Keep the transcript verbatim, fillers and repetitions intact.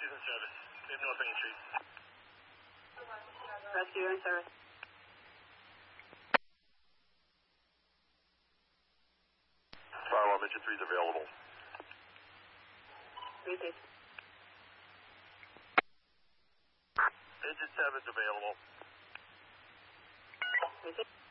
rescues in service. We have North Main Street. Rescue in service. Fire alarm engine three is available. Repeat. Engine seven is available. Repeat.